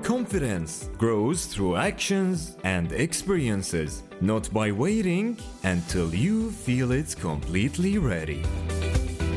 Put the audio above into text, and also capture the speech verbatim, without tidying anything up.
Confidence grows through actions and experiences, not by waiting until you feel it's completely ready.